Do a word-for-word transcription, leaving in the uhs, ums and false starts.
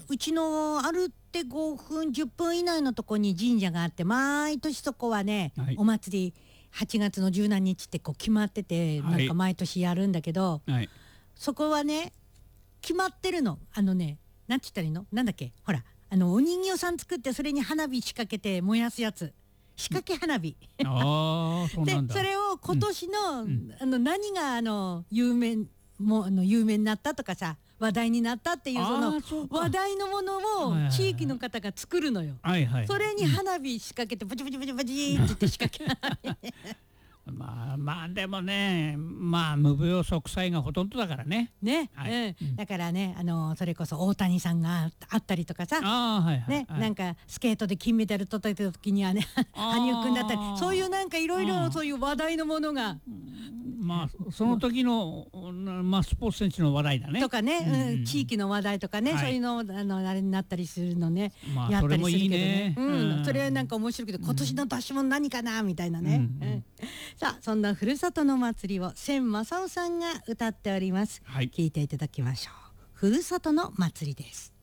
うちの歩ってごふんじゅっぷん以内のとこに神社があって、毎年そこはね、 はい、 お祭りはちがつの十何日ってこう決まってて、 はい、 なんか毎年やるんだけど、 はい、 そこはね決まってるの。あのね、なんて言ったらいいの、なんだっけ、ほらあのお人形さん作ってそれに花火仕掛けて燃やすやつ、仕掛け花火ああ、そうなんだ。 でそれを今年の、 うん、 あの何があの有名もあの有名になったとかさ、話題になったっていうその話題のものを地域の方が作るのよ。 はいはい、 それに花火仕掛けてブチブチブチブチって言って仕掛け花火まあまあでもね、まあ無病息災がほとんどだからね。 ね、 はい、 うん、だからね、あのそれこそ大谷さんがあったりとかさ、 あ、はいはい、 ね、 はい、 なんかスケートで金メダル取った時にはね羽生くんだったり、そういうなんかいろいろそういう話題のものが、 まあその時の、まあ、スポーツ選手の話題だねとかね、 うんうんうん、地域の話題とかね、はい、そういうのあのあれになったりするのね、 まあ、 やったりするけどね、 それもいいね、 うん、それはなんか面白くて、今年の出し物何かなみたいなね、うんうん、さあそんなふるさとの祭りを千正夫さんが歌っております、 はい、 聞いていただきましょう。ふるさとの祭りです。